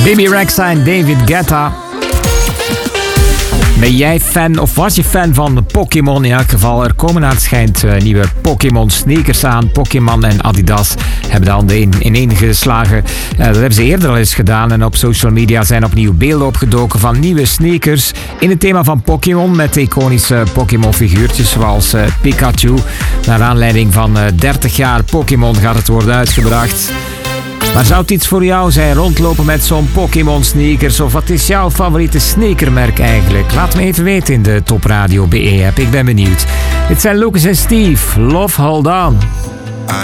Bibi Rexha en David Guetta. Ben jij fan of was je fan van Pokémon? In elk geval, er komen naar het schijnt nieuwe Pokémon sneakers aan. Pokémon en Adidas hebben dan ineengeslagen. Dat hebben ze eerder al eens gedaan. En op social media zijn opnieuw beelden opgedoken van nieuwe sneakers in het thema van Pokémon. Met iconische Pokémon figuurtjes zoals Pikachu. Naar aanleiding van 30 jaar Pokémon gaat het worden uitgebracht. Maar zou het iets voor jou zijn, rondlopen met zo'n Pokémon sneakers? Of wat is jouw favoriete sneakermerk eigenlijk? Laat me even weten in de Top Radio BE app. Ik ben benieuwd. Dit zijn Lucas en Steve. Love Hold On.